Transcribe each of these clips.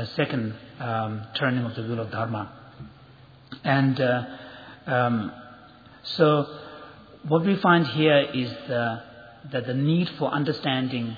second turning of the wheel of Dharma. And so what we find here is that the need for understanding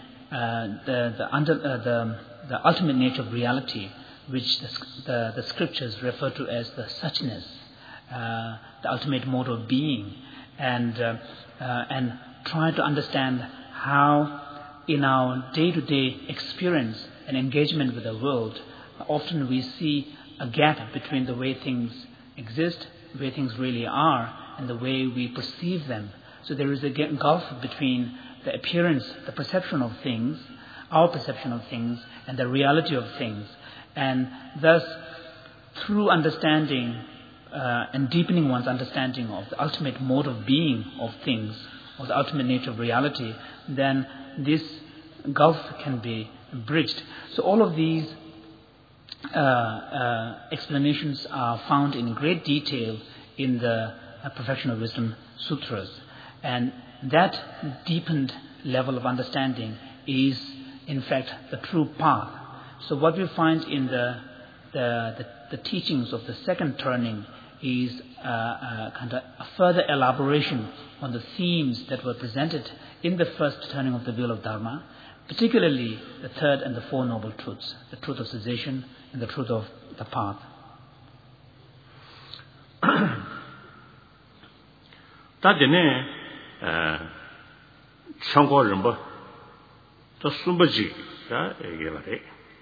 the ultimate nature of reality, which the scriptures refer to as the suchness, the ultimate mode of being, and try to understand how in our day-to-day experience and engagement with the world, often we see a gap between the way things exist, the way things really are, and the way we perceive them. So there is a gulf between the appearance, the perception of things, our perception of things, and the reality of things. And thus, through understanding and deepening one's understanding of the ultimate mode of being of things, or the ultimate nature of reality, then this gulf can be bridged. So all of these explanations are found in great detail in the Perfection of Wisdom Sutras. And that deepened level of understanding is, in fact, the true path. So what we find in the teachings of the second turning is kind of a further elaboration on the themes that were presented in the first turning of the wheel of Dharma, particularly the third and the four noble truths, the truth of cessation and the truth of the path. 다데네 청고 럼버 또 숨버지가 얘기하래.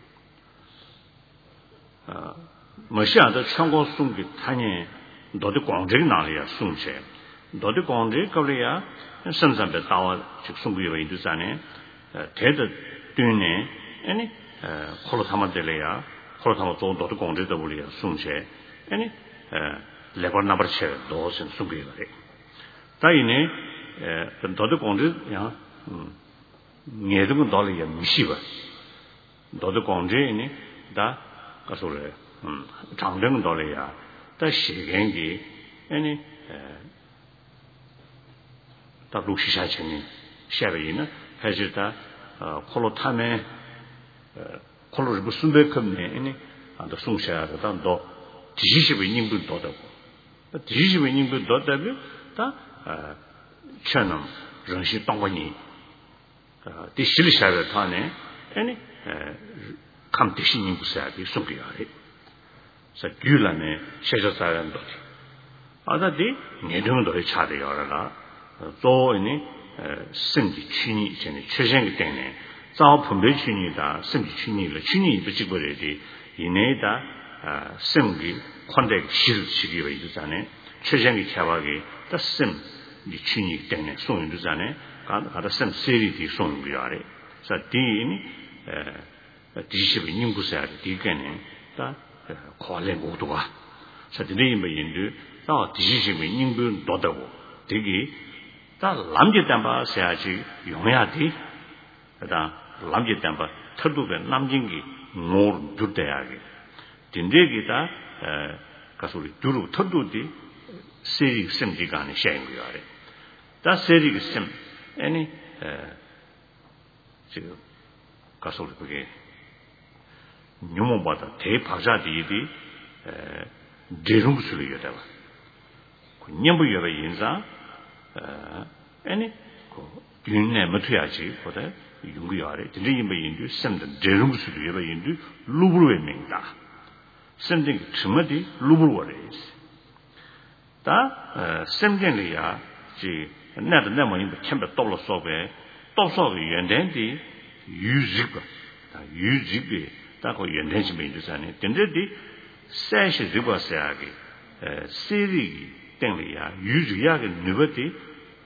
머시아도 청고 숨기 타니 너도 광적이 나리야 숨체. 너도 광적 거리야 선선배 다와 즉 숨기가 인도산에 대도 뒤에 아니 콜로타마들이야 콜로타마 또 너도 광적도 우리야 숨체. 아니 레버 나버체 도선 숨기가 그래. 다이네 너도 광적이야 녀도 돌이야 미시바. 너도 광적이니 다 가서래 장정 돌이야 다 시행기 아니 다 루시샤체니 샤베이나 해주다 콜로타메 콜로를 무슨 배급네 아니 안도 송샤다 너 지시십의 인도 도다고 지시십의 인도 도다고 다 천음 정시 동원이 디실샤베 타네 아니 감대신 인구사비 송기야래 자 귤라네 셰저사란도 아다디 내등도 차대요라 조이니 승기 취니 전에 최생기 때문에 자오 분배 취니다 승기 취니를 취니 비지거래디 이내다 승기 콘데 실시기가 있잖아요 최생기 차박이 다승 이 취니 때문에 송인도잖아요 가다 쌤 세리디 송기야래 자 디니 디시비 인구사야 디게네 다 콜레 모두가 사진이 뭐인데 다 디시비 인구 도다고 되게 다 남지 담바 세야지 용해야지 다 남지 담바 터두베 남진기 모르 줄대야게 딘데기다 가소리 두루 터두디 세리 셈지가네 샤인고야래 다 세리 셈 아니 지금 가소리 그게 뇽모바다 대파자디디 제rum수리여다 그 냠부여가 인자 아니 그 윤내 못해야지 보다 용기야래 진짜 임베인도 샘든 제rum수리여가 인도 루브로에 맹다 샘든 주머디 루브로래스 다 샘된이야 지 나도 내모인도 챔베 떨어서베 떨어서 연된디 유지가 다 유지비 다고 연된심이 있잖아요. 근데디 세시 리버스야게 세리 땡리야 유지야게 누버디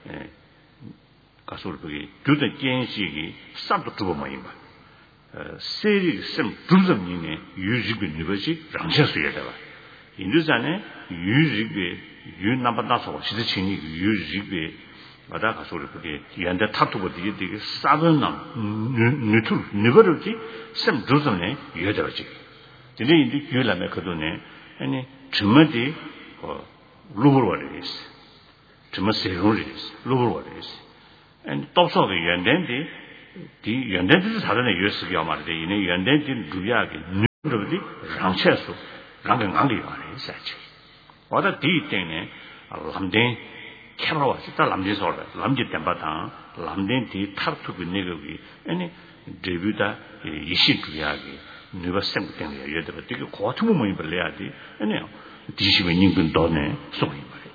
가솔부기 두대 겐시기 삽도 두버마이마 세리 셈 두점이네 유지비 누버지 랑셔스여다가 인도산에 유지비 유나바다서 시드친이 유지비 마다 가솔부기 연대 타투버디 되게 싸변남 뉴툴 누버르지 셈 두점네 여자지 근데 인디 규라메 그도네 아니 주머디 루버워리스 주머세로리스 루버워리스 and 또서도 연된디 디 연된디 사전에 유스기야 말이데 이네 연된디 루야게 그러지 랑체수 랑경 강리 와네 사치 와다 디 때문에 람데 캐머와 진짜 람디서래 람디 템바당 람데 디 타르투비 네거기 아니 데뷔다 이시주야기 누가 셈 때문에 여더라 되게 고통 몸이 벌려야지 아니요 디시면 인근 돈에 소리 말이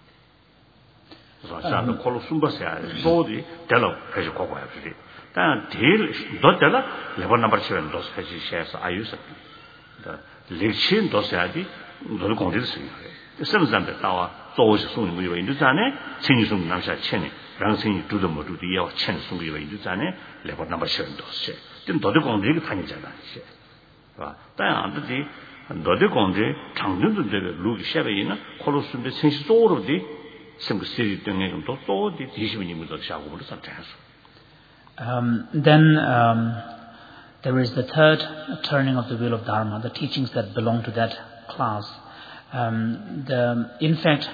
그래서 콜로 숨바세야 소디 달로 해서 고고야 그래 단 딜 도달라 레버 넘버 7 도스 해지 셰스 아유스 더 렉신 도스야디 너를 공지를 쓰는 거예요甚至到做是送你为就站呢请你送当下钱呢让生意做的么做的要钱送给为就站呢레버 넘버 7 도스 좀 너를 공지를 다니잖아 시 봐.当然自己너들 공제 장년도 되게 루기 샤베이나 콜로스인데 생시 소로디 생그 세리 등에 좀또 또디 디시민님도 샤고를 선택했어. Then there is the third turning of the wheel of Dharma, the teachings that belong to that class. In fact,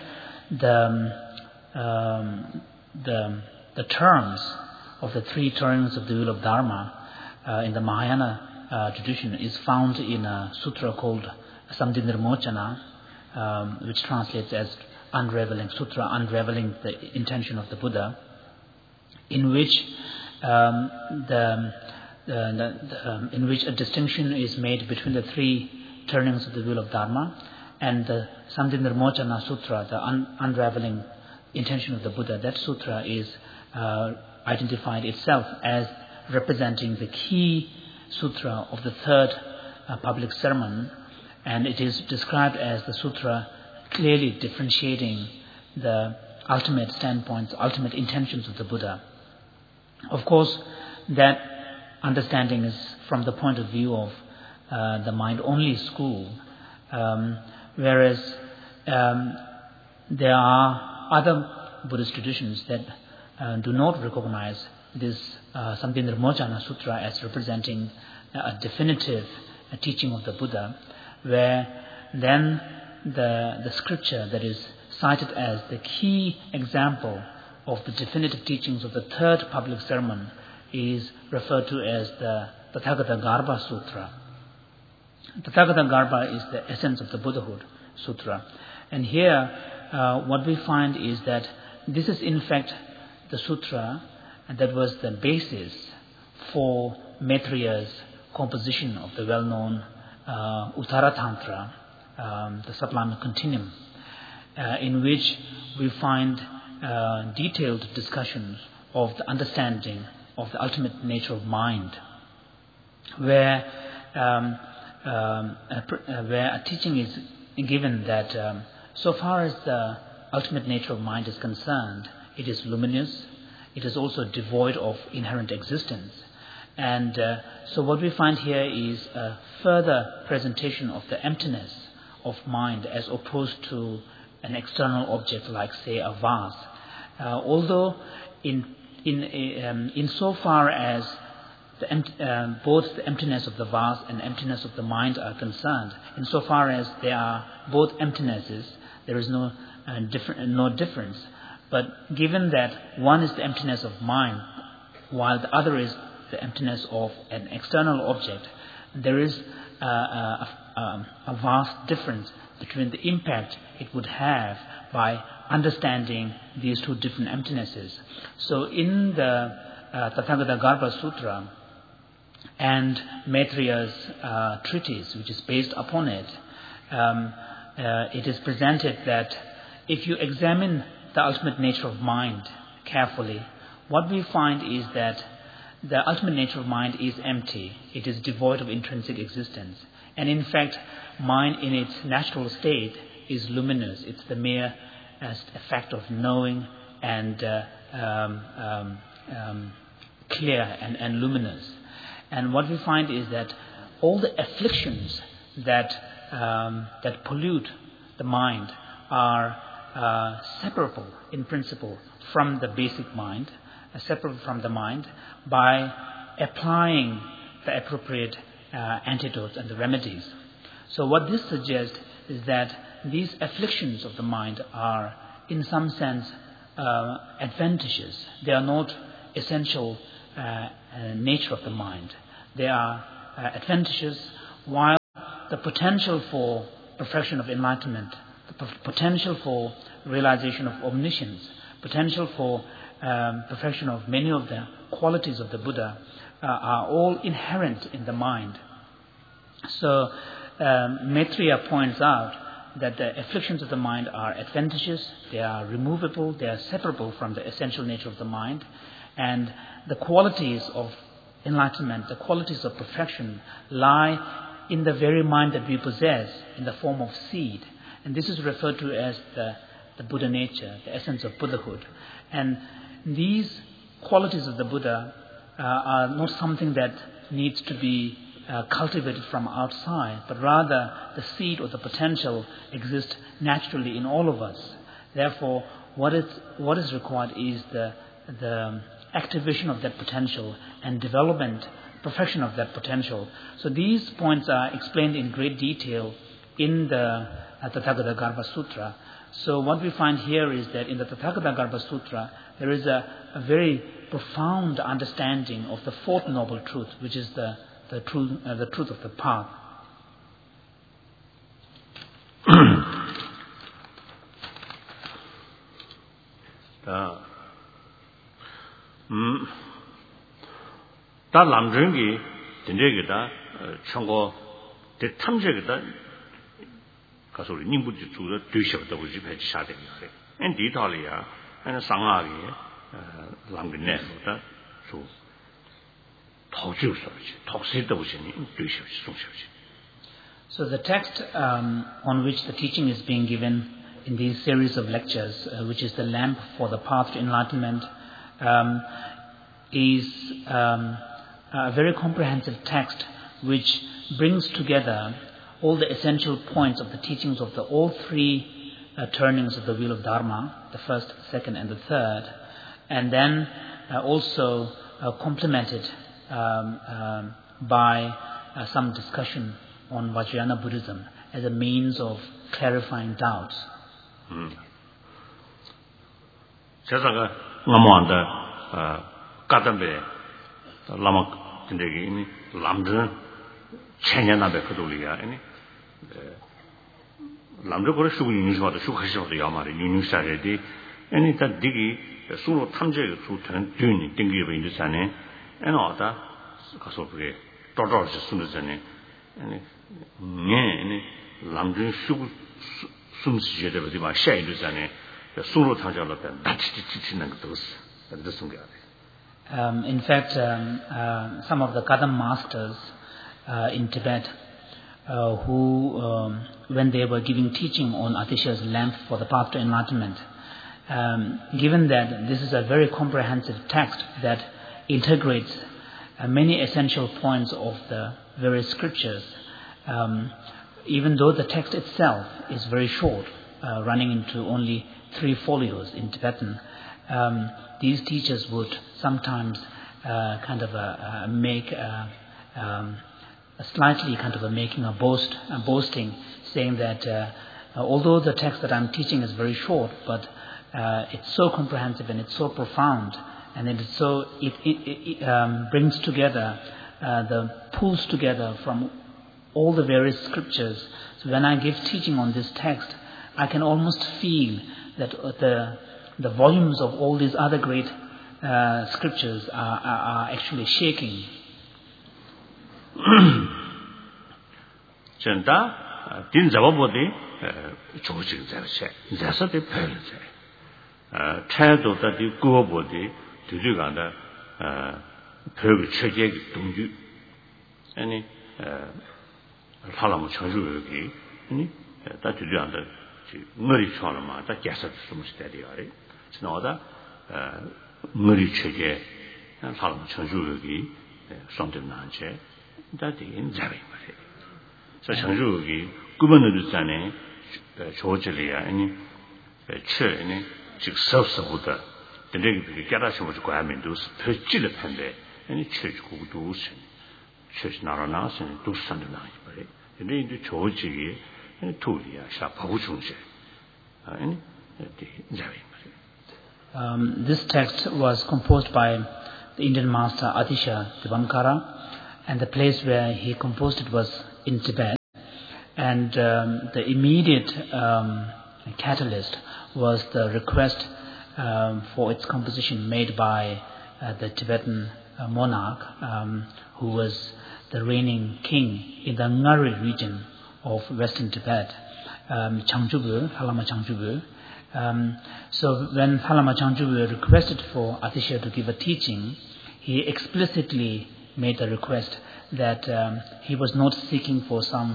the terms of the three turnings of the wheel of Dharma in the Mahayana tradition is found in a sutra called Samdhinirmochana, which translates as unraveling sutra, unraveling the intention of the Buddha, in which in which a distinction is made between the three turnings of the wheel of Dharma, and the Samdhinirmochana Sutra, the unraveling intention of the Buddha. That sutra is identified itself as representing the key sutra of the third public sermon, and it is described as the sutra clearly differentiating the ultimate standpoints, ultimate intentions of the Buddha. Of course, that understanding is from the point of view of the mind-only school, whereas there are other Buddhist traditions that do not recognize this Samdhinirmochana Sutra as representing a definitive teaching of the Buddha, where then the scripture that is cited as the key example of the definitive teachings of the third public sermon is referred to as the Tathagata Garbha Sutra. Tathagata Garbha is the essence of the Buddhahood Sutra. And here what we find is that this is in fact the sutra that was the basis for Maitreya's composition of the well-known Uttara Tantra, the Sublime Continuum, in which we find detailed discussions of the understanding of the ultimate nature of mind, where a teaching is given that so far as the ultimate nature of mind is concerned, it is luminous, it is also devoid of inherent existence. And so what we find here is a further presentation of the emptiness of mind as opposed to an external object like, say, a vase. Although in so far as both the emptiness of the vase and emptiness of the mind are concerned, in so far as they are both emptinesses, there is no difference. But given that one is the emptiness of mind, while the other is the emptiness of an external object, there is a vast difference between the impact it would have by understanding these two different emptinesses. So in the Tathagata Garbha Sutra and Maitreya's treatise, which is based upon it, it is presented that if you examine the ultimate nature of mind carefully, what we find is that the ultimate nature of mind is empty. It is devoid of intrinsic existence. And in fact, mind in its natural state is luminous. It's the mere effect of knowing and clear and luminous. And what we find is that all the afflictions that pollute the mind are separable in principle from the basic mind, separable from the mind, by applying the appropriate antidotes and the remedies. So what this suggests is that these afflictions of the mind are in some sense advantageous. They are not essential nature of the mind. They are advantageous while the potential for perfection of enlightenment, the potential for realization of omniscience, potential for perfection of many of the qualities of the Buddha are all inherent in the mind. So Maitreya points out that the afflictions of the mind are adventitious, they are removable, they are separable from the essential nature of the mind, and the qualities of enlightenment, the qualities of perfection lie in the very mind that we possess in the form of seed. And this is referred to as the Buddha nature, the essence of Buddhahood. And these qualities of the Buddha are not something that needs to be cultivated from outside, but rather the seed or the potential exists naturally in all of us. Therefore, what is required is the activation of that potential and development, perfection of that potential. So these points are explained in great detail in the Tathagata Garbha Sutra. So what we find here is that in the Tathagata Garbha Sutra, there is a very profound understanding of the fourth noble truth, which is the truth of the path. 다 남정기 된제기다 청고 대 탐제기다 가서 우리 님부지 주로 되셔도 우리 배치 사대요. 엔 디탈이야. 엔 상하게 남근네보다 주 So the text on which the teaching is being given in these series of lectures, which is the lamp for the path to enlightenment, is a very comprehensive text which brings together all the essential points of the teachings of all three turnings of the wheel of Dharma, the first, the second, and the third, and then also complemented by some discussion on Vajrayana Buddhism as a means of clarifying doubts. 제가 남한테 까담베 라마 근데기 이미 남들 천년나베 그돌이야 아니 남들 거를 수고 유니스와도 수고하셔도 야말이 유니스아레디 아니 다 디기 수로 탐제의 수트는 균이 땡기고 있는 산에 에너다 가서 그게 떠떠서 쓰는 전에 아니 네 남들 수고 숨쉬게 되버디 막 샤이도 전에 수로 탐제로 다 지치는 것도 있어. In fact, some of the Kadam masters in Tibet who, when they were giving teaching on Atisha's lamp for the path to enlightenment, given that this is a very comprehensive text that integrates many essential points of the various scriptures, even though the text itself is very short, running into only 3 folios in Tibetan, these teachers would sometimes make slightly making a boasting, saying that although the text that I'm teaching is very short, but it's so comprehensive and it's so profound, and it brings together, pulls together from all the various scriptures. So when I give teaching on this text, I can almost feel that the volumes of all these other great scriptures are actually shaking. 전다 딘 잡아보디 조직 자체 자서대 펠제 태도다 디고보디 뒤주간다 별 체계 동주 아니 사람 전주기 아니 다 뒤주한다 머리 쳐라마 다 계속 좀 스테디어리 지나다 머리 체계 사람 전주기 성전난체 다딘 자베 말이 저 전주기 구분을 전에 조절이야 아니 최네 즉 서서보다 근데 깨닫지 못하고 과면도 표지를 판데 아니 최고도 우선 최시 나라나선 도산도 나지 말이 근데 이제 조직이 도리야 샤파고 중세 아니 자베 말이 This text was composed by the Indian master Atisha Divankara, and the place where he composed it was in Tibet. And the immediate catalyst was the request for its composition made by the Tibetan monarch who was the reigning king in the Ngari region of Western Tibet, Changchubu, Halama Changchubu. So when Halama Changchubu requested for Atisha to give a teaching, he explicitly made the request that he was not seeking for some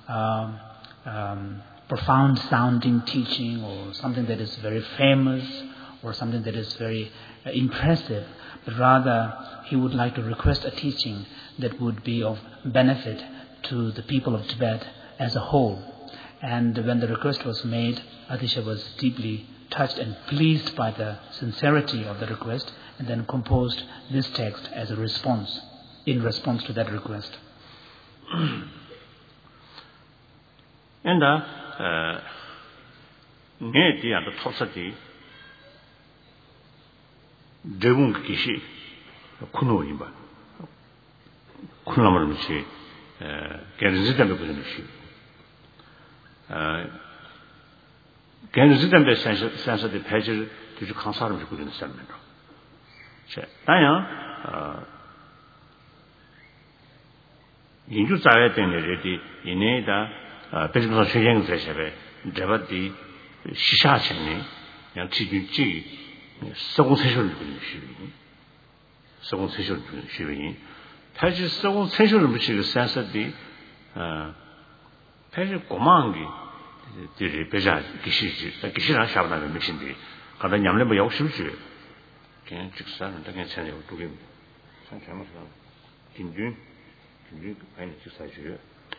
profound sounding teaching or something that is very famous or something that is very impressive, but rather he would like to request a teaching that would be of benefit to the people of Tibet as a whole. And when the request was made, Atisha was deeply touched and pleased by the sincerity of the request, and then composed this text as a response, in response to that request. And the Topsati Devung Kishi Kuno Imba Kunamaruchi Ganzitan Bunishi Ganzitan sense of the pages to Kansaram to put in the seminar. Daya in you diet in the Ineda, Pesman Shang Zeshebe, Javati, Shisha Chene, and Tiji, second session second session Pages second session which is sense of the Page Gomangi, the Beja Kishi, the Kishina Shabana mission day, Kadanyam Yoshi. Can you stand and send you to him? Sometimes in June, I need to say you.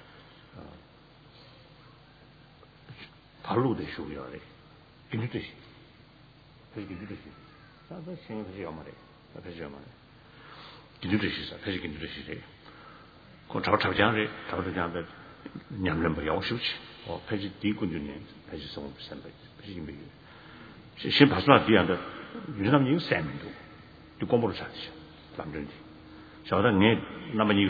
Palu de Shuyari. Can you see? Can you see? That's the same as your money. That is your money. Can you see? Can you see? Go to Tajari, Tajari, Yamlamba Yoshuch, or Page D. Union, Page 7%. She has not the other. You don't use salmon to go more such. So that need number new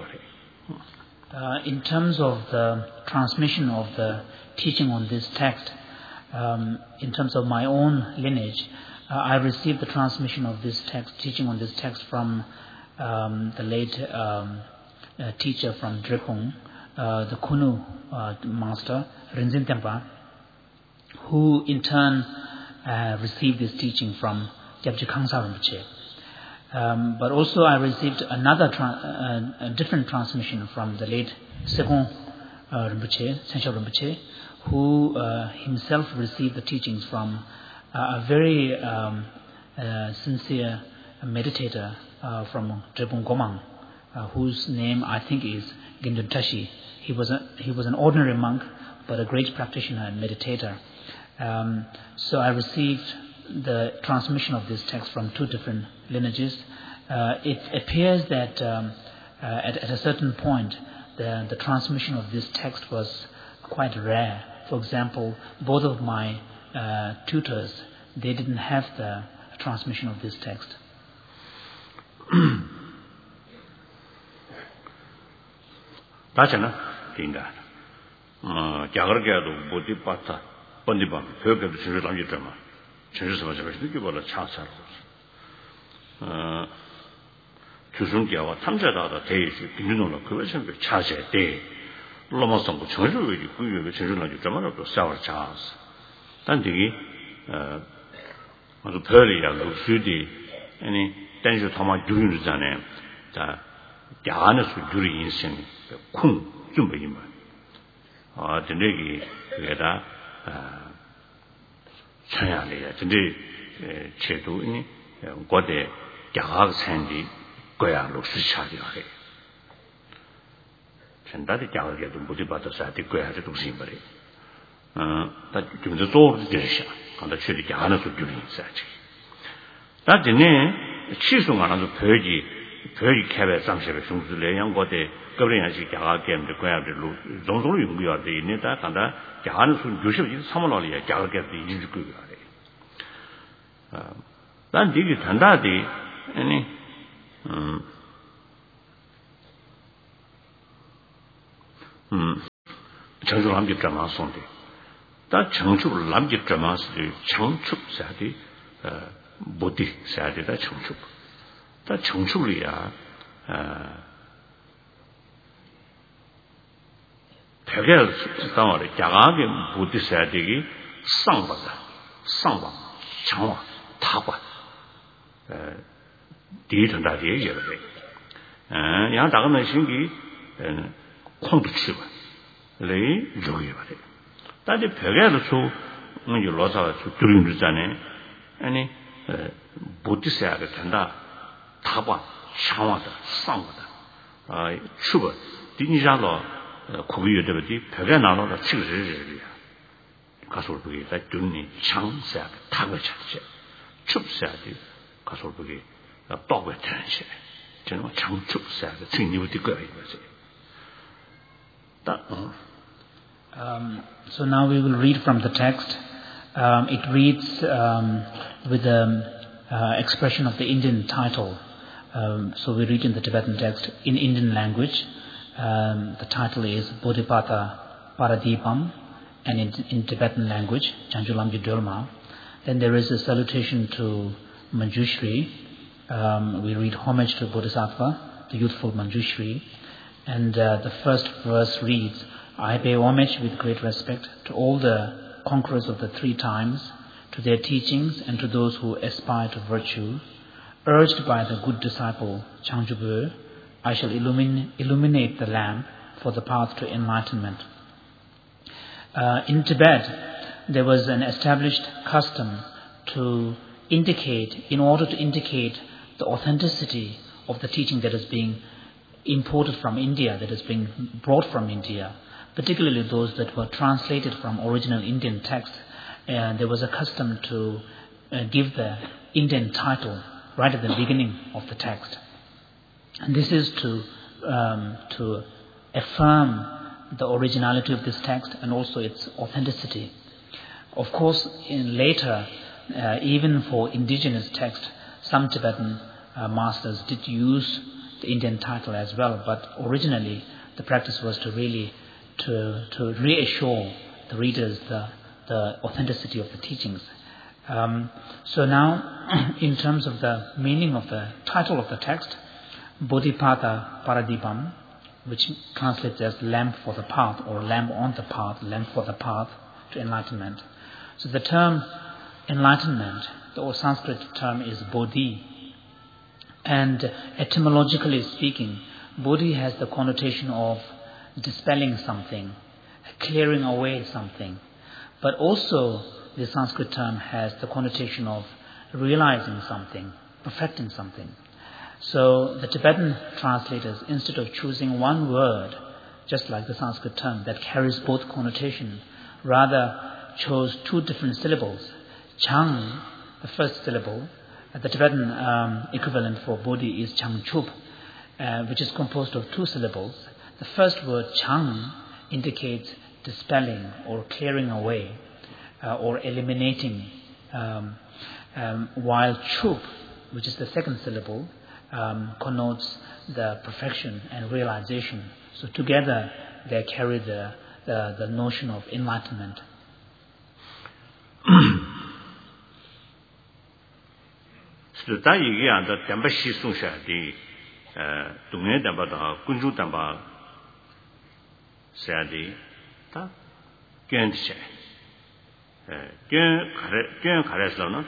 in terms of the transmission of the teaching on this text, in terms of my own lineage, I received the transmission of this text, teaching on this text from the late teacher from Drepung, the Kunu master, Rinzin Tempa, who in turn received this teaching from Gyabji Kangsa Rinpoche. But also I received another a different transmission from the late Sekong Rinpoche, Sensho Rinpoche, who himself received the teachings from a very sincere meditator from Drepung Gomang, whose name I think is Gendun Tashi. He was an ordinary monk, but a great practitioner and meditator. So I received the transmission of this text from two different lineages. It appears that at a certain point, the transmission of this text was quite rare. For example, both of my tutors, they didn't have the transmission of this text. That's enough. Dinga. Jagargado, Bodipata, Bondibam, Perk of the Children Drama. Changes of the people of Chancellor. Chusungia, Tamjada, days, you know, question with charge a day. Lomasam, Children with Children Drama of Sour Charles. Dandi, was a pearly, Sudi, any danger Thomas during the Zanem, the Yanas with during insane, the Kung, Jumba. The Negi, Veda, Chayali, the Chetu, got the Yahag Sandy, Goya looks to Chadi. And that is Yaga to Budibata Sati, Goya to Simbari. But you the door of the Desha, on the Chili Yahana to during such. That the name, Chisung another Purgy Cabot, some Shevishung to lay young got the Gabriel Yaga the Goya the Zonzo, we are the Neta, and that Yahanas usually someone Yaga the Yuku. Then did it and that any 정주 남집 drama sonde 다 정주 남집 drama 스 정축 사디 보디 사디다 정축 다 정축이야 벽에 당어를 야가게 보디 사디기 상바 장화 타과 디든다디 얘기를 해 양 다가는 신기 콩도 치고 레이 조이 바래 다들 벽에서 저 로사가 두린 주잖아요 아니 보디세야가 된다 타바 샤와다 상바다 추버 디니자로 고비에 되듯이 벽에 나눠서 치르르르 가서 보기 다 눈이 창사 타고 찾지 춥사디 가서 보기 떡에 타는시 저는 창춥사가 진입이 거야 이거지 So now we will read from the text. It reads with the expression of the Indian title. So we read in the Tibetan text in Indian language. The title is Bodhipata Paradipam, and in Tibetan language, Chanchulamji Dölma. Then there is a salutation to Manjushri. We read homage to Bodhisattva, the youthful Manjushri. And the first verse reads, I pay homage with great respect to all the conquerors of the three times, to their teachings and to those who aspire to virtue. Urged by the good disciple Changchubö, I shall illuminate the lamp for the path to enlightenment. In Tibet, there was an established custom to indicate, in order to indicate the authenticity of the teaching that is being imported from India, that is being brought from India, particularly those that were translated from original Indian texts. There was a custom to give the Indian title right at the beginning of the text. And this is to affirm the originality of this text and also its authenticity. Of course, later, even for indigenous text, some Tibetan masters did use the Indian title as well, but originally the practice was to really to reassure the readers the authenticity of the teachings. So now, in terms of the meaning of the title of the text, Bodhipata Paradipam, which translates as lamp for the path, or lamp on the path, lamp for the path to enlightenment. So the term enlightenment, the Sanskrit term is bodhi, and etymologically speaking, bodhi has the connotation of dispelling something, clearing away something. But also, the Sanskrit term has the connotation of realizing something, perfecting something. So the Tibetan translators, instead of choosing one word, just like the Sanskrit term, that carries both connotations, rather chose two different syllables. Chang, the first syllable, the Tibetan equivalent for bodhi is Changchup, which is composed of two syllables. The first word, Chang, indicates dispelling or clearing away or eliminating, while Chup, which is the second syllable, connotes the perfection and realization. So together they carry the notion of enlightenment. 다 이게 안다 담바 시송샤디 동네 담바다 군주 담바 사디 다 견체 견 가래서는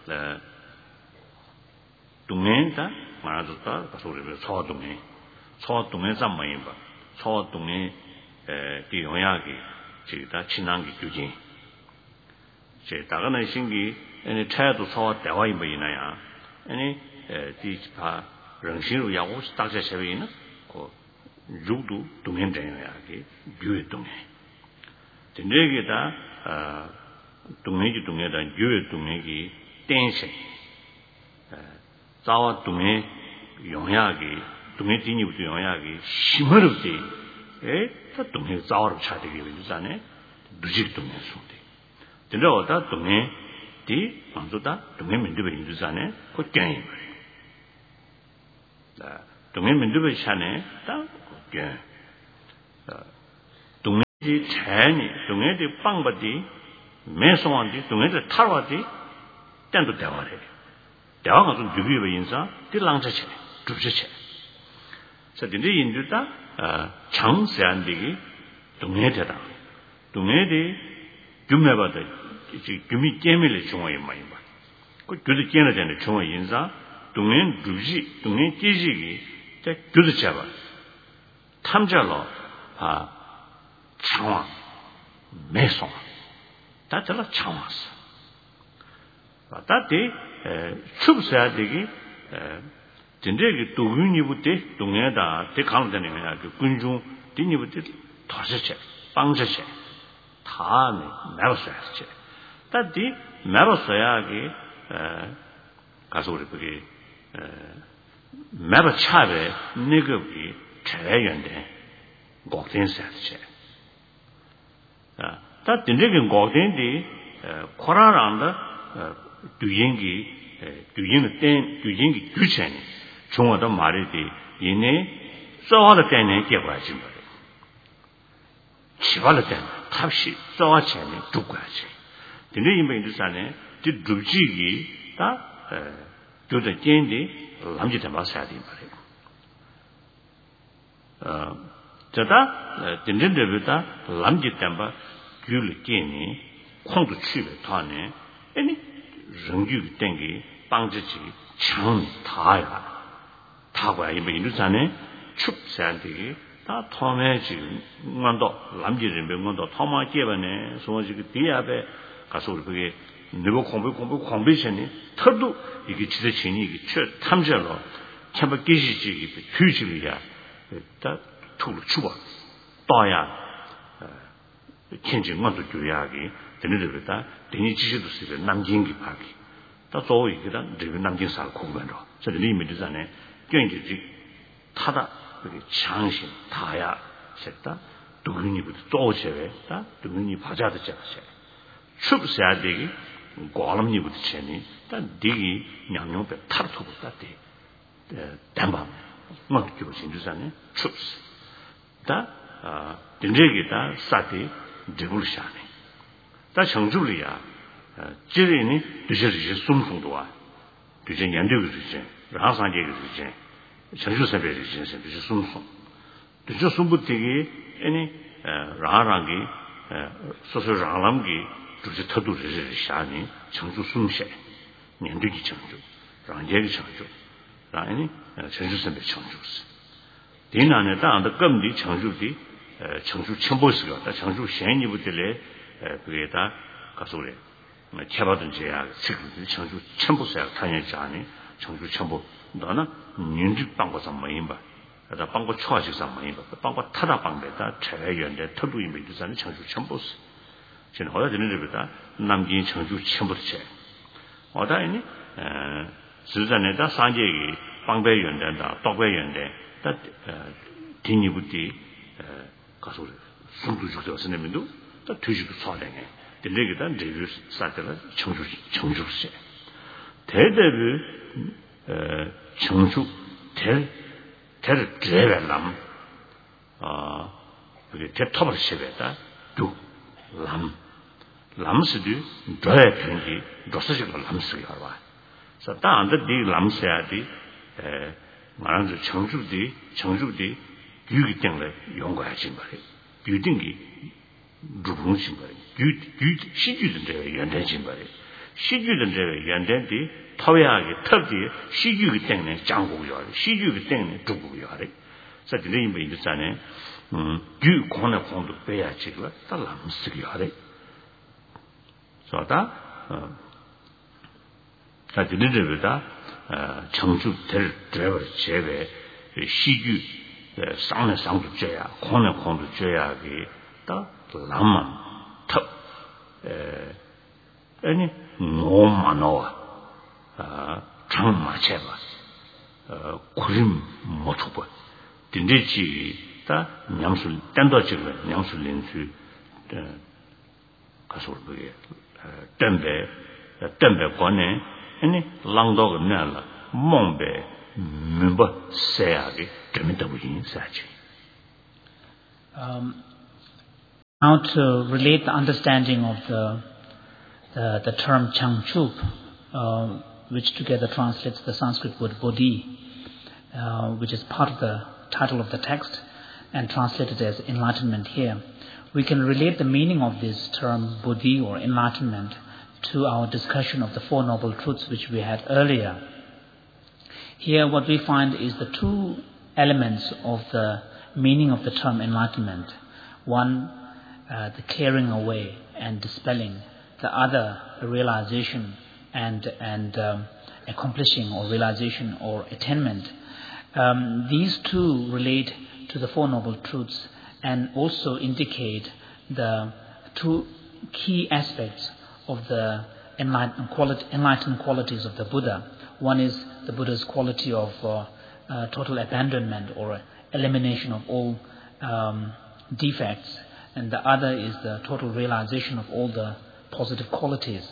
동네다 말아줬다 가서를 초동네 잠만이 봐 초동네 디용야기 지다 친한기 규진 제 다가는 신기 아니 차도 초 대화이 뭐이나야 아니 디파 런신으로 야고 딱제 세비는 그 주도 동행대야기 교회 동행 근데게다 동행지 동행다 교회 동행이 땡세 자와 동행 용야기 동행 진입도 용야기 심어르지 에 동행 자와로 차되게 되잖아요 누직 동행 소대 근데 어다 동행 디 먼저다 동행 민두베 인주잖아요 그 땡이 동행 민두베 샤네 딱 그 동행 이 자연이 동해의 빵바디 매송한디 동해의 탈와디 땐도 대화래. 대화가 좀 유비의 인사 딜랑자체 두저체. 그래서 인도다 장세안디기 동해대다. 동해대 규매받아 규미 깨밀의 중앙에 많이 봐. 그 규도 깨는 전에 중앙 인사 동해 두지 동해 깨지기 때 규도 잡아. 탐자로 창왕 매송 다 잘라 창왕스. 다때 춥어야 되기 진짜게 도군이부터 동해다 대강전에는 그 군중 뒤니부터 더서체 빵저체 다 매버서야지. 다디 매버서야게 가서 우리 그게 매버 차베 네거비 최연대 고된사지. 다 진짜게 고된디 코라란다 두연기 두연기 규체니 중어도 말이디 이내 써와도 때는 깨봐야지 뭐. 치발을 때는 탑시 써와체니 두고야지. 근데 이메인도산에 그 두지기 다 저도 겐디 남지대 마사야 돼 말이야. 저다 진진들보다 남지대바 귤을 깨니 콩도 취배 타네. 아니 정규 땡기 빵지지 참 다야. 다고야 이메인도산에 춥산되기 다 통해지 만도 남지를 명문도 통마 깨바네. 소지 그 뒤앞에 가서 우리 그게 네고 공부시니 터도 이게 지대치니 이게 최 탐절로 참바 계시지 이게 규질이야. 다 투로 추바 또야 kenjingman도 교야기 되는데다 되니 지시도 쓰게 남긴기 파기 다 조이 그다 되게 남긴살 공부로 저리 이미지잖아요. 경기지 타다 그게 창신 다야 했다 두근이부터 쪼제다 두근이 바자도 잡세 춥어야 되기 고람니부터 체니 다 되기 양용배 타르토부터 돼 담바 막 기고 신주잖아요. 춥스 다 된제기다 사티 디불샤네 다 정주리야 지리니 드셔지 숨송도와 드셔 연대고 드셔 라상제고 드셔 정주선배 드셔 숨송 드셔 숨부터기 아니 라랑기 소소랑람기 드셔 터도 드셔 샤니 정주 숨셰 연대기 정주 라제기 정주 라니 정주선배 정주스 디나네다 안다 금디 정주디 정주 첨보스가 정주 현이부터래 그게다 가서 그래 개받은 제야 지금 정주 첨보스야 다녀지 않니 정주 첨보 너는 인직 방법사 뭐인 봐 나 방법 초화식사 뭐인 봐 방법 타다 방배다 최연대 터도 이미지잖아 정주 첨보스 지금 어디 되는 데보다 남긴 정주 첨보스 어다이니 지자네다 산제기 방배 연대다 독배 연대 다 디니부티 가서 숨도 죽어서 내면도 다 뒤지고 사대네. 근데기다 리뷰 사태가 청주시. 대대를 청주 대를 드레벨람 그게 대톱을 세배다. 람스도 드레 편기 로스지가 람스가 와. 그래서 다 안데 이 람스야디 말하는 청주디 유기 때문에 용과하지 말이에요. 유등기 누군지 말이에요. 시주든데 연대지 말이에요. 시주든데 연대디 타외하게 털디 시주기 때문에 장고요. 시주기 때문에 두고요. 그래서 이제 이 있잖아요. 유 권의 공도 빼야지 그거 다 남쓰기요. 그래서 자 이제부터 청주 드레버 제외 시주 상내 상도 줘야 권의 공도 줘야기 다 남만 턱 아니 노마노아 장마체바 구림 못하고 딘데지 다 냠술 땡도지고 냠술 렌수 가서 그게 덤베 권에 아니 랑도가 내라 몽베 멤버 세야기 재밌다고 인사하지. Now to relate the understanding of the term Changchup, which together translates the Sanskrit word Bodhi, which is part of the title of the text and translated as enlightenment here. We can relate the meaning of this term Bodhi or enlightenment to our discussion of the Four Noble Truths which we had earlier. Here what we find is the two elements of the meaning of the term enlightenment. One, the clearing away and dispelling. The other, the realization and accomplishing or realization or attainment. These two relate to the Four Noble Truths and also indicate the two key aspects of the enlightened qualities of the Buddha. One is the Buddha's quality of total abandonment or elimination of all defects, and the other is the total realization of all the positive qualities.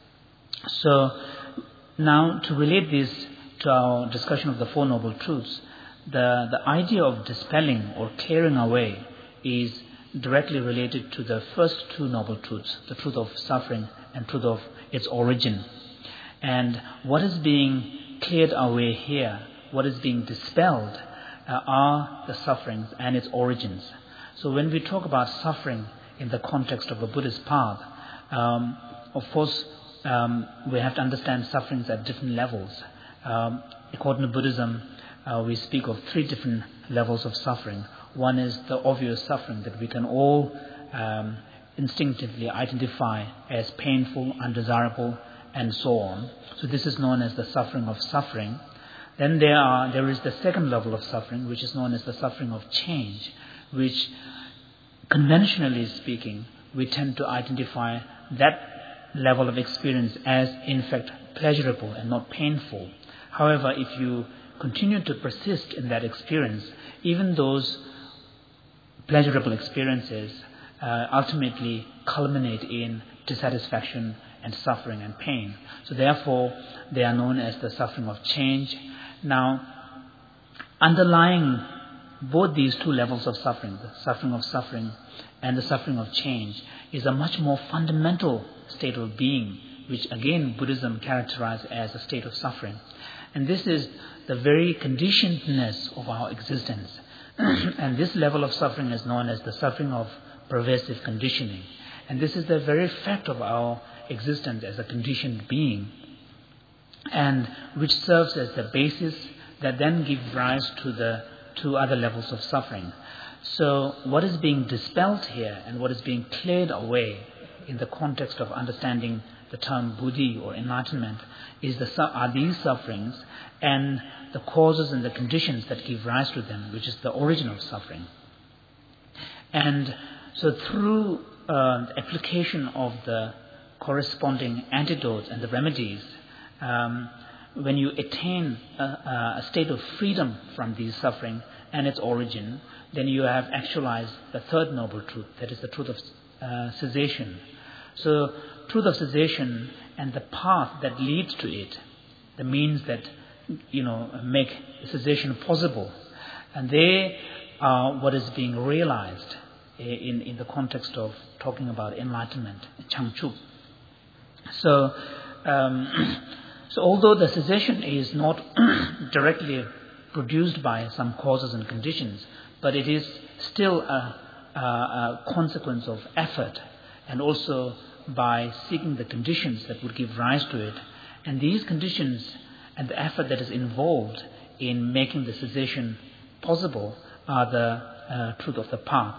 So now to relate this to our discussion of the Four Noble Truths, the idea of dispelling or clearing away is directly related to the first two Noble Truths, the truth of suffering and truth of its origin. And what is being cleared away here, what is being dispelled, are the sufferings and its origins. So when we talk about suffering in the context of a Buddhist path, of course, we have to understand sufferings at different levels. According to Buddhism, we speak of three different levels of suffering. One is the obvious suffering that we can all instinctively identify as painful, undesirable, and so on. So this is known as the suffering of suffering. Then there is the second level of suffering, which is known as the suffering of change, which, conventionally speaking, we tend to identify that level of experience as, in fact, pleasurable and not painful. However, if you continue to persist in that experience, even those pleasurable experiences ultimately culminate in dissatisfaction and suffering and pain. So therefore, they are known as the suffering of change. Now, underlying both these two levels of suffering, the suffering of suffering and the suffering of change, is a much more fundamental state of being, which again Buddhism characterizes as a state of suffering. And this is the very conditionedness of our existence. And this level of suffering is known as the suffering of pervasive conditioning. And this is the very fact of our existence as a conditioned being, and which serves as the basis that then gives rise to the two other levels of suffering. So what is being dispelled here and what is being cleared away in the context of understanding the term Buddhi or enlightenment are these sufferings and the causes and the conditions that give rise to them, which is the origin of suffering. And so through application of the corresponding antidotes and the remedies, when you attain a state of freedom from these suffering and its origin, then you have actualized the third noble truth, that is the truth of cessation. So truth of cessation and the path that leads to it, the means that make cessation possible, and they are what is being realized in the context of talking about enlightenment, Changchup. So although the cessation is not directly produced by some causes and conditions, but it is still a consequence of effort, and also by seeking the conditions that would give rise to it. And these conditions and the effort that is involved in making the cessation possible are the truth of the path.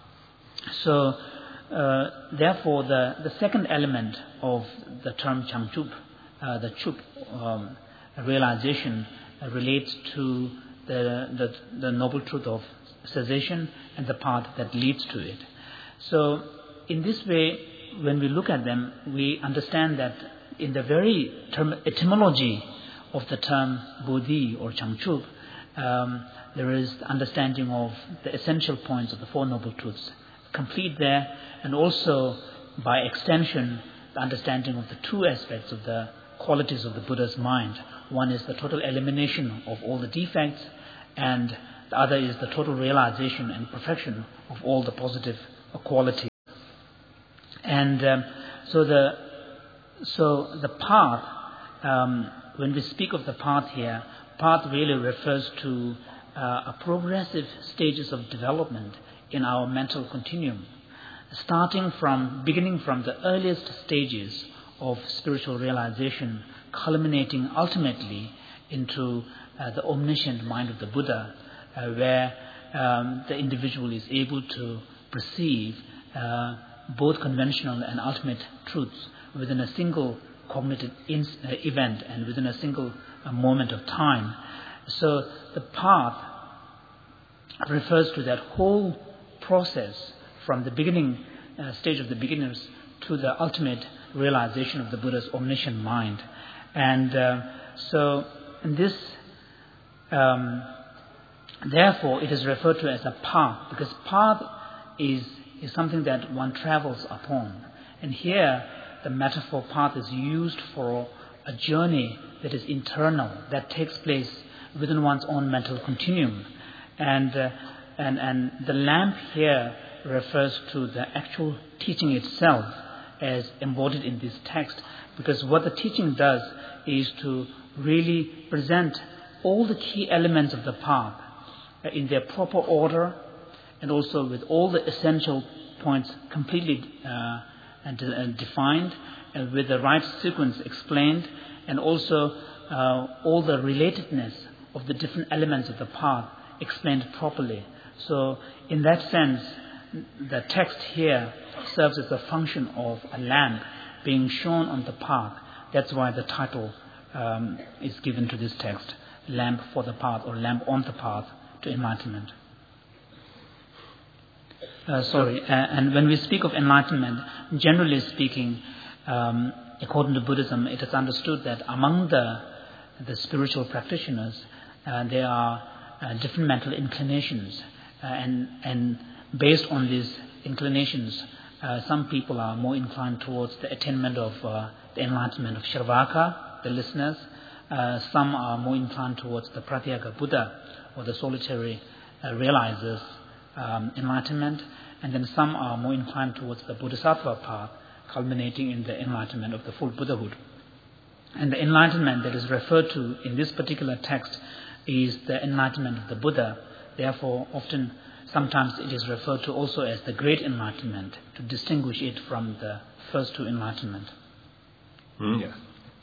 So therefore the second element of the term Changchup, the Chup realization, relates to the noble truth of cessation and the path that leads to it. So in this way, when we look at them, we understand that in the very etymology of the term Bodhi or Changchup, there is the understanding of the essential points of the Four Noble Truths complete there, and also by extension the understanding of the two aspects of the qualities of the Buddha's mind. One is the total elimination of all the defects, and the other is the total realization and perfection of all the positive qualities. And so the path, when we speak of the path here, path really refers to a progressive stages of development in our mental continuum, beginning from the earliest stages of spiritual realization, culminating ultimately into the omniscient mind of the Buddha, where the individual is able to perceive both conventional and ultimate truths within a single cognitive event and within a single moment of time. So the path refers to that whole process from the beginning stage of the beginners to the ultimate realization of the Buddha's omniscient mind. And so in this, therefore, it is referred to as a path, because path is something that one travels upon. And here, the metaphor path is used for a journey that is internal, that takes place within one's own mental continuum. And the lamp here refers to the actual teaching itself as embodied in this text, because what the teaching does is to really present all the key elements of the path in their proper order, and also with all the essential points completely defined, and with the right sequence explained, and also all the relatedness of the different elements of the path explained properly. So in that sense, the text here serves as a function of a lamp being shown on the path. That's why the title is given to this text, Lamp for the Path, or Lamp on the Path to Enlightenment. And when we speak of enlightenment, generally speaking, according to Buddhism, it is understood that among the spiritual practitioners, there are different mental inclinations, and based on these inclinations, some people are more inclined towards the attainment of the enlightenment of Shravaka, the listeners. Some are more inclined towards the Pratyeka Buddha, or the solitary realizers enlightenment, and then some are more inclined towards the Bodhisattva path, culminating in the enlightenment of the full Buddhahood. And the enlightenment that is referred to in this particular text is the enlightenment of the Buddha. Therefore, sometimes it is referred to also as the Great Enlightenment, to distinguish it from the first two enlightenment. Yeah.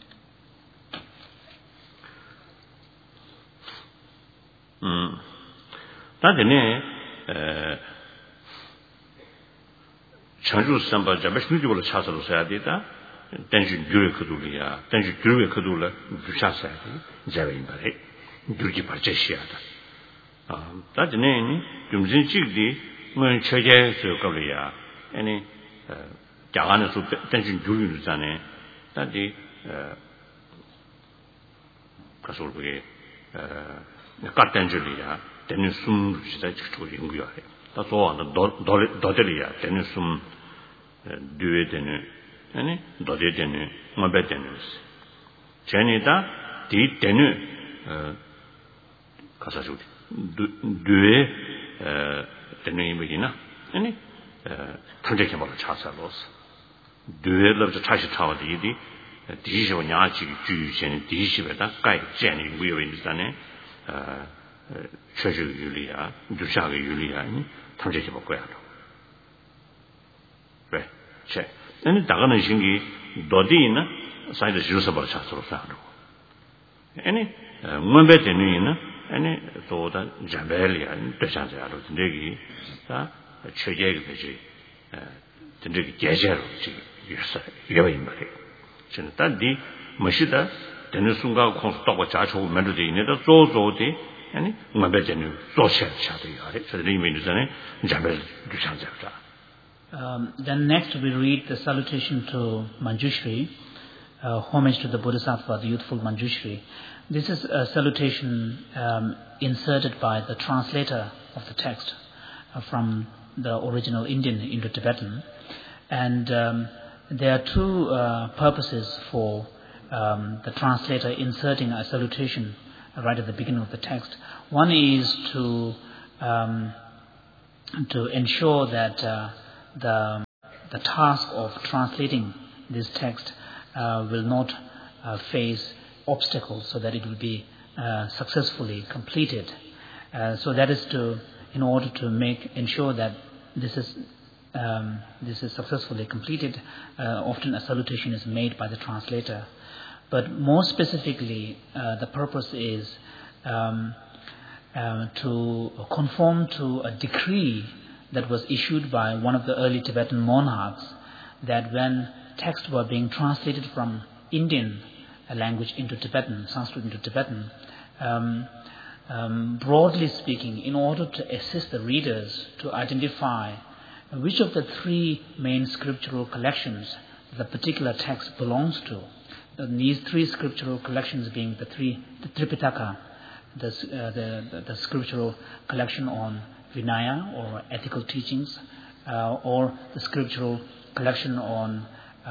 다데네 chanju samba jabe shnujulo chasalo sayadita tenju gyure khuduliya tenju gyure khudula dushasa jabe imbare gyurji parcheshiada 다데네 ni jumjin chigdi ngon cheje so kabliya ani jagane so tenju gyure zane dadi kasolbuge 까텐줄이야 되는 숨 시다 직접 연구야 해. 다 좋아하는 도들이야 되는 숨 뒤에 되는 아니 도에 되는 뭐배 되는 제니다 뒤 되는 가사주 뒤에 되는 이미지나 아니 탐색해 봐도 차사로서 뒤에서 차시 타와디디 디시오 냐지 주유신 디시베다 가이 제니 위에인지다네 최저 윤리야, 두샤의 윤리야, 탐색해 볼 거야. 왜? 제. 근데 다가는 신기 너디나 사이드 주서 버 차서로 사는 거. 아니, 뭔배 되는이나 아니 또다 잠벨이야. 되잖아요. 근데기 다 최저의 되지. 근데 계제로 지금 유서 이거인 말이에요. 저는 단디 멋이다. 되는 순간 콘스트하고 자초 만들어 있는데 조조디 아니 뭐배제는 조셔셔도 아래 저들이 의미는 잠벨 두상자다. Then next we read the salutation to Manjushri, homage to the Bodhisattva, the youthful Manjushri. This is a salutation inserted by the translator of the text from the original Indian into Tibetan, and there are two purposes for the translator inserting a salutation right at the beginning of the text. One is to ensure that the task of translating this text will not face obstacles, so that it will be successfully completed. So that is in order to ensure that this is successfully completed. Often a salutation is made by the translator, but more specifically, the purpose is to conform to a decree that was issued by one of the early Tibetan monarchs, that when texts were being translated from Indian language into Tibetan, Sanskrit into Tibetan, broadly speaking, in order to assist the readers to identify which of the three main scriptural collections the particular text belongs to, these three scriptural collections being the Tripitaka, the scriptural collection on Vinaya or ethical teachings, or the scriptural collection on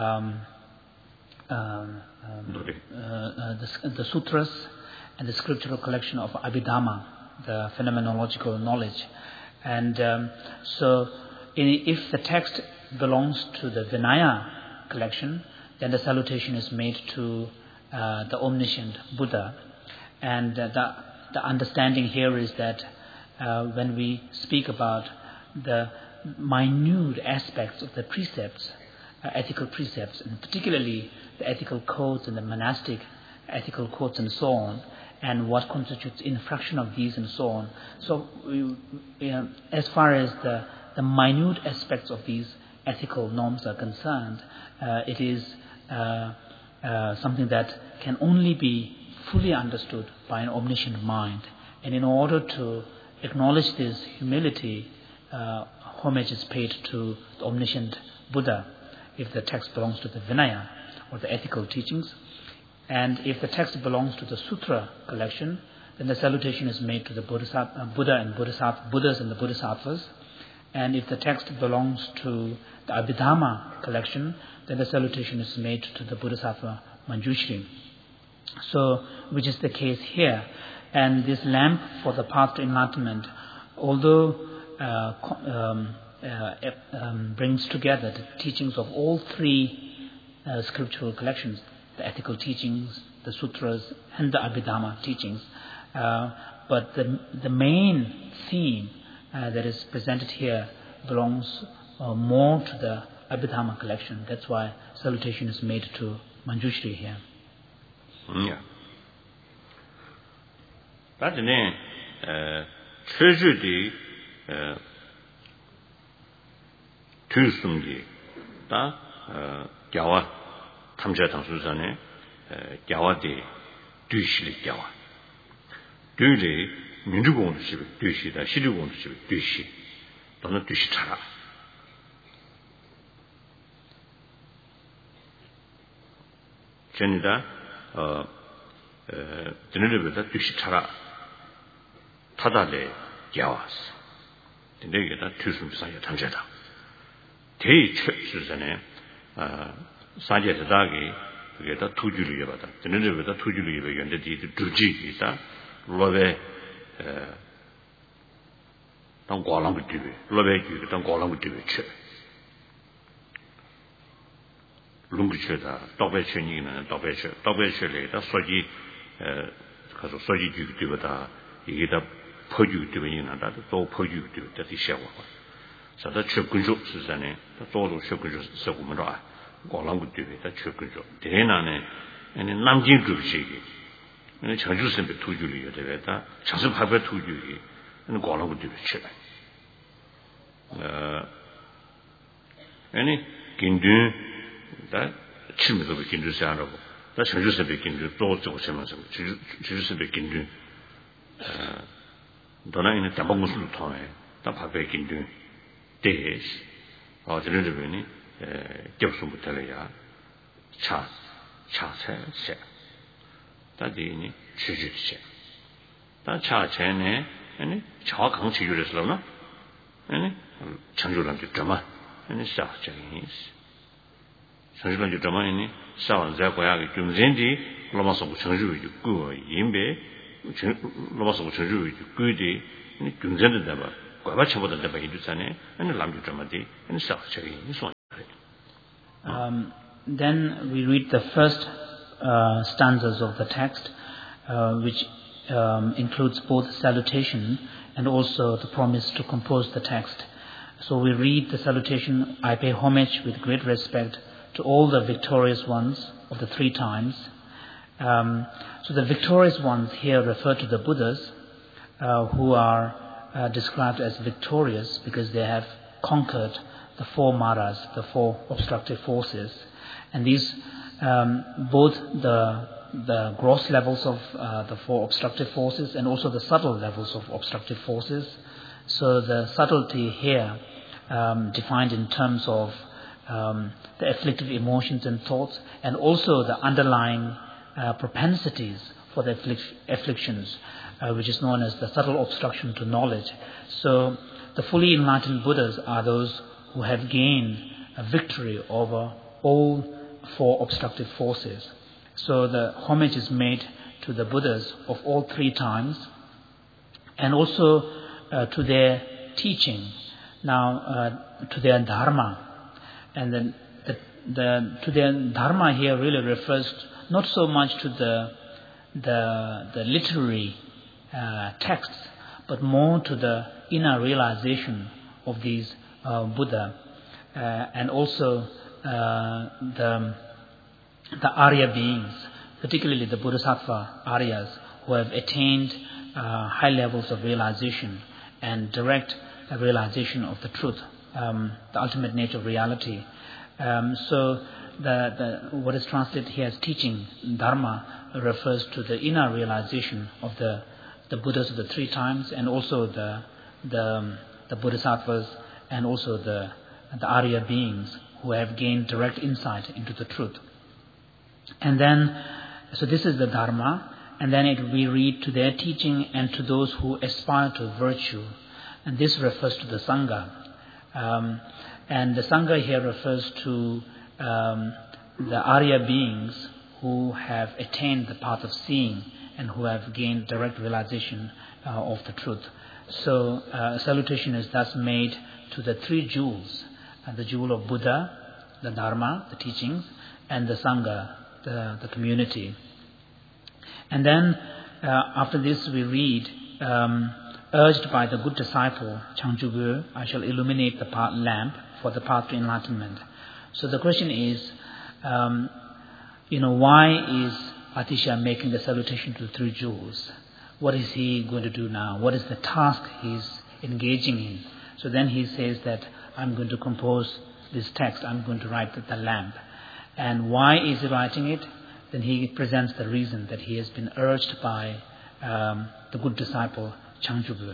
the sutras, and the scriptural collection of Abhidhamma, the phenomenological knowledge. And so if the text belongs to the Vinaya collection, then the salutation is made to the omniscient Buddha. And the understanding here is that when we speak about the minute aspects of the precepts, ethical precepts, and particularly the ethical codes and the monastic ethical codes and so on, and what constitutes infraction of these and so on. So as far as the minute aspects of these ethical norms are concerned, it is something that can only be fully understood by an omniscient mind. And in order to acknowledge this humility, homage is paid to the omniscient Buddha if the text belongs to the Vinaya or the ethical teachings. And if the text belongs to the Sutra collection, then the salutation is made to the Buddha and Buddhas and the Bodhisattvas. And if the text belongs to the Abhidhamma collection, then the salutation is made to the Bodhisattva Manjushri. So, which is the case here. And this lamp for the path to enlightenment, although brings together the teachings of all three scriptural collections, the ethical teachings, the sutras, and the Abhidhamma teachings, but the main theme that is presented here belongs more to the Abhidhamma collection. That's why salutation is made to Manjushri here. Yeah. That's the treasury 투숨기 다 겨와 탐자 당수전에 겨와디 뒤실이 겨와 뒤리 민주공주집 뒤시다 시류공주집 뒤시 또는 뒤시 차라 전이다 드늘보다 뒤시 차라 타달에 겨와스 근데 이게 다 투숨사야 탐자다 대의 최수전에 사제자다기 그게 다 투주를 해봐다. 드늘보다 투주를 해봐. 연대 뒤에 두지기다. 로베 당 과랑부 뒤에 로베기 당 과랑부 뒤에 최. 룽부체다. 떡배체니는 떡배체래다. 소지 가서 소지 뒤에다 이게 다 퍼주 뒤에 있는다. 또 퍼주 뒤에 다 시작와. 사다 최근조 수산에 또도 최근조 서구문으로 고랑부터에 최근조 대나네 아니 남진 급식이 아니 전주선배 투주리가 되다 자습합의 투주리 아니 고랑부터에 최다 아니 긴드 다 침도 긴드시 하라고 다 전주선배 긴드 또 저거 세면서 전주선배 긴드 너나이는 담방무술로 통해 다 밥에 긴드 대시 저는 접수부터야 차차세 다디니 취주시 다 차체네 아니 차강 취주를 아니 창조란 주점아 아니 사적인 창조란 주점아니 사원자 고야의 중진지 로마서 창조의 그 인배 로마서 창조의 그디 중진들 봐 과바쳐보다 내가 이두산에 아니 남주점아디 아니 사적인 Then we read the first stanzas of the text, which includes both salutation and also the promise to compose the text. So we read the salutation, I pay homage with great respect to all the victorious ones of the three times. So the victorious ones here refer to the Buddhas who are described as victorious because they have conquered the four maras, the four obstructive forces. And these, both the gross levels of the four obstructive forces and also the subtle levels of obstructive forces. So the subtlety here defined in terms of the afflictive emotions and thoughts, and also the underlying propensities for the afflictions, which is known as the subtle obstruction to knowledge. So the fully enlightened Buddhas are those who have gained a victory over all four obstructive forces. So the homage is made to the Buddhas of all three times, and also to their teaching, now to their dharma. And then to their dharma here really refers not so much to the literary texts, but more to the inner realization of these Buddha, and also the Arya beings, particularly the Bodhisattva Aryas, who have attained high levels of realization and direct realization of the truth, the ultimate nature of reality. So what is translated here as teaching, Dharma, refers to the inner realization of the Buddhas of the three times, and also the Bodhisattvas, and also the Arya beings who have gained direct insight into the truth. And then, so this is the Dharma, and then we read to their teaching and to those who aspire to virtue. And this refers to the Sangha. And the Sangha here refers to the Arya beings who have attained the path of seeing and who have gained direct realization of the truth. So a salutation is thus made to the three jewels, the jewel of Buddha, the Dharma, the teachings, and the Sangha, the community. And then after this we read, urged by the good disciple Changzhuge, I shall illuminate the lamp for the path to enlightenment. So the question is, why is Atisha making the salutation to the three jewels? What is he going to do now? What is the task he's engaging in? So then he says that I'm going to compose this text, I'm going to write the lamp. And why is he writing it? Then he presents the reason that he has been urged by the good disciple Changzhuge.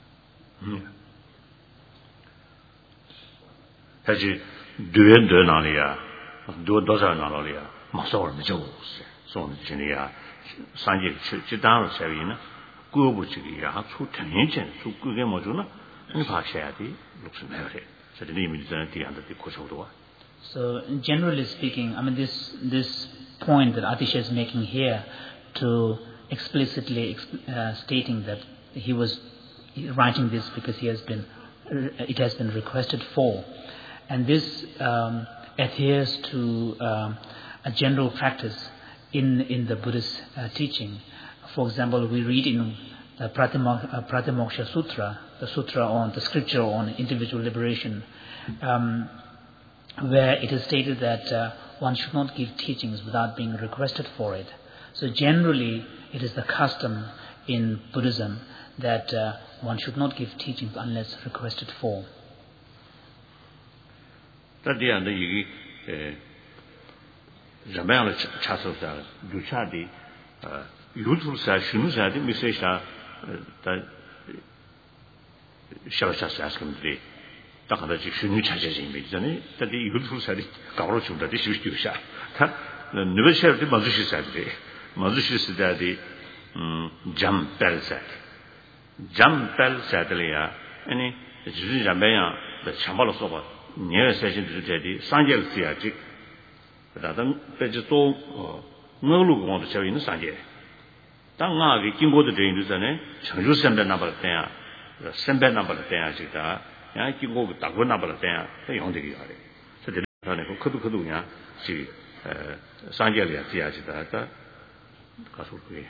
사실 düön 나리야 도도자 나리야 마서를 미죠 손 진이야 산지 지단을 세위는 꾸부지기야 초탄인전 그게 뭐죠나 이 봐셔야지 lucrezia. So the name is the under the kosodo. So generally speaking, I mean this point that Atisha is making here to explicitly stating that he was writing this because it has been requested for, and this adheres to a general practice in the Buddhist teaching. For example, we read in the Pratimoksha Sutra, the scripture on individual liberation, where it is stated that one should not give teachings without being requested for it. So generally, it is the custom in Buddhism that one should not give teachings unless requested for. Tadianda yigi jamang chasosa duchadi yutulsa shinusa di misesha da shawasa askamdi takada ji shinu chajeji me잖아요. tadi yutulsa di gauro chunda di shusha ta nibesha di mazushi sadri mazushi sidadi jampel sadliya ani jiru jambaya da chambalo soba nye session to jadi sanjel siaji 다른 배지도 너로 공부도 저 있는 산재 당하게经过的人就是呢成就身边那边的身边那边的呀，就的，呀经过大过那边的呀，这样的个样的。 그러니까 그도냐 지 상계를 지야지다 가서 그게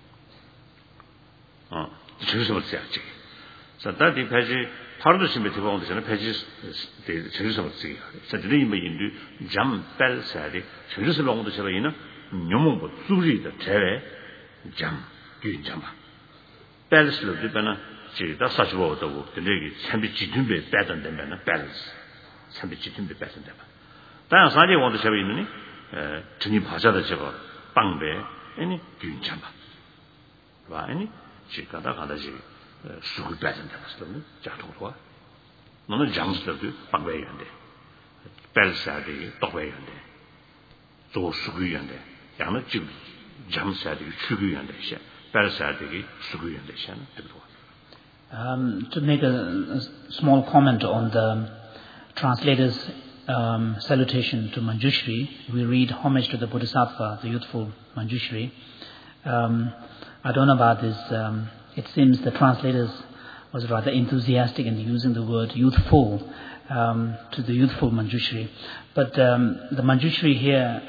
주소를 써야지. 그다음에 페이지 바로도 심에 들어오는 데는 페이지 주소를 써요. 그래서 이미 인도 잠벨 사이에 주소를 온도 제가 있는 녀몽부 수리의 제외 잠 유인잠 밸스로 되면 지다 사주어도 되게 참비 지준배 패턴 되면 밸스 참비 지준배 패턴 되면 다른 사제 원도 제가 있느니 전이 바자다 제가 빵배 아니 유인잠 봐 아니 지가다 가다지 수고 패턴 되면 자동으로 너는 잠스도 빵배인데 밸스하게 똑배인데 또 수고인데 양은 지금 잠스하게 수고인데 시 밸스하게 수고인데 시는 되고 To make a small comment on the translator's salutation to Manjushri, we read homage to the Bodhisattva, the youthful Manjushri. I don't know about this. It seems the translator was rather enthusiastic in using the word youthful to the youthful Manjushri. But the Manjushri here,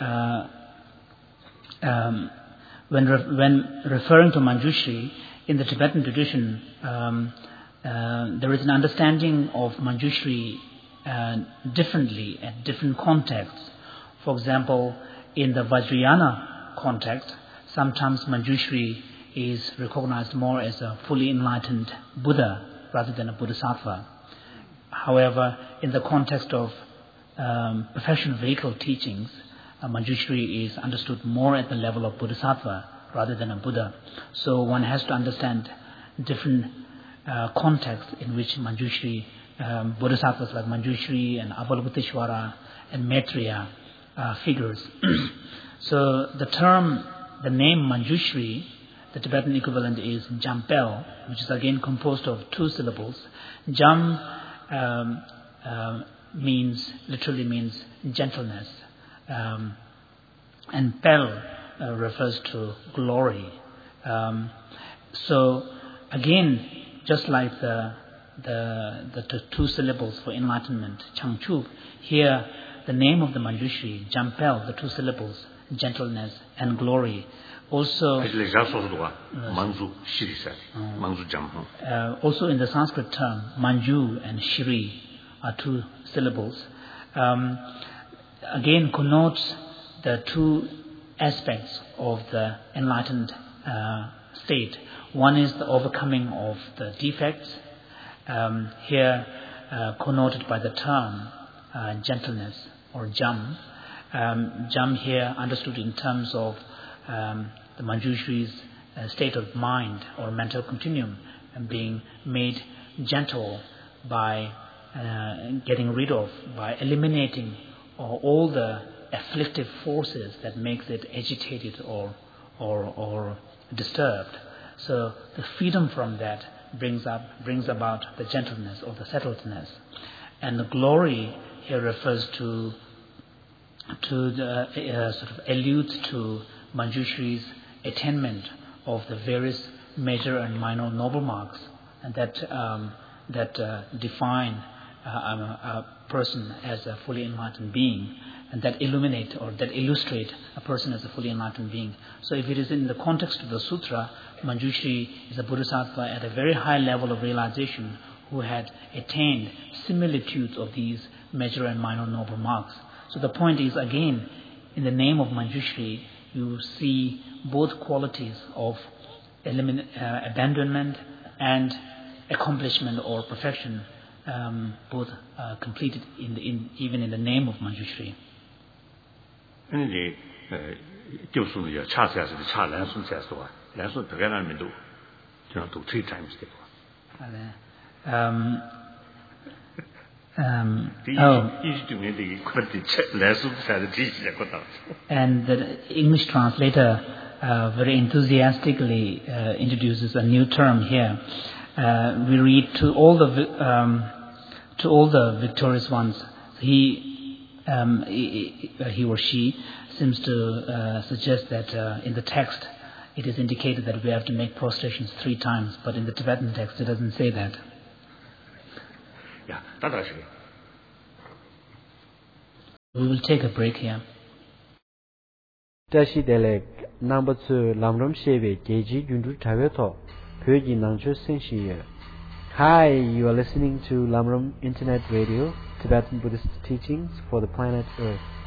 when referring to Manjushri, in the Tibetan tradition, there is an understanding of Manjushri differently at different contexts. For example, in the Vajrayana context, sometimes Manjushri is recognized more as a fully enlightened Buddha rather than a Bodhisattva. However, in the context of professional vehicle teachings, Manjushri is understood more at the level of Bodhisattva rather than a Buddha. So one has to understand different contexts in which Manjushri, Bodhisattvas like Manjushri and Avalokiteshvara and Maitreya figures. So the name Manjushri, the Tibetan equivalent is Jampel, which is again composed of two syllables. Jam literally means gentleness, and Pel refers to glory. So again, just like the two syllables for enlightenment, Changchu, here the name of the Manjushri, Jampel, the two syllables, gentleness and glory. Also, also in the Sanskrit term, Manju and Shri are two syllables. Again connotes the two aspects of the enlightened state. One is the overcoming of the defects, here connoted by the term gentleness or jam. Jam here understood in terms of the Manjushri's state of mind or mental continuum and being made gentle by getting rid of, by eliminating all the afflictive forces that makes it agitated or disturbed. So the freedom from that brings about the gentleness or the settledness. And the glory here refers to the sort of alludes to Manjushri's attainment of the various major and minor noble marks, and that define a person as a fully enlightened being, and that illuminate or that illustrate a person as a fully enlightened being. So if it is in the context of the sutra, Manjushri is a bodhisattva at a very high level of realization who had attained similitudes of these major and minor noble marks. So the point is, again, in the name of Manjushri, you see both qualities of abandonment and accomplishment or perfection, both completed even in the name of Manjushri. Three times. And the English translator very enthusiastically introduces a new term here. We read to all the victorious ones. He or she seems to suggest that in the text it is indicated that we have to make prostrations 3 times, but in the Tibetan text it doesn't say that. Yeah, that's We will take a break here. Tashi Delek number 2 Lamram Shebe Geji Yundu Taveto Pyoji Nangcho Senshi. Hi, you are listening to Lamram Internet Radio, Tibetan Buddhist teachings for the planet Earth.